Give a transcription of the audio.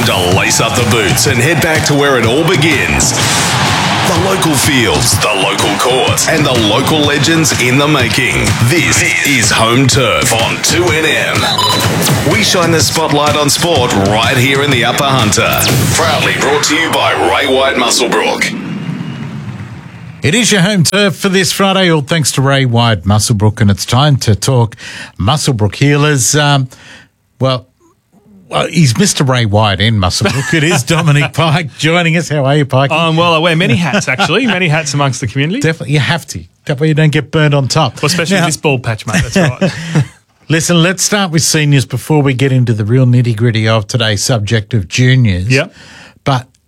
time to lace up the boots and head back to where it all begins. The local fields, the local courts, and the local legends in the making. This is Home Turf on 2NM. We shine the spotlight on sport right here in the Upper Hunter. Proudly brought to you by Ray White Muswellbrook. It is your home turf for this Friday, all thanks to Ray White Muswellbrook, and it's time to talk Muswellbrook Healers. Well, he's Mr. Ray White in Muswellbrook. It is Dominic Pike joining us. How are you, Pike? Well, I wear many hats, actually. Many hats amongst the community. Definitely, you have to. That way you don't get burned on top. Well, especially this bald patch, mate. That's right. Listen, let's start with seniors before we get into the real nitty-gritty of today's subject of juniors. Yep. But